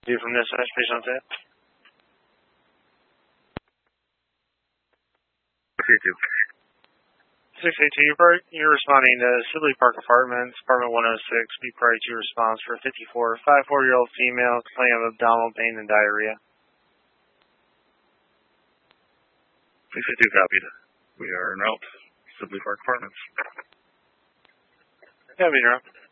You from this side, please on that. 682, you're responding to Sibley Park Apartments, apartment 106, be prior to your response for a 54-year-old female complaining of abdominal pain and diarrhea. 682 copied. We are en route. Sibley Park Apartments. Copy, you're up.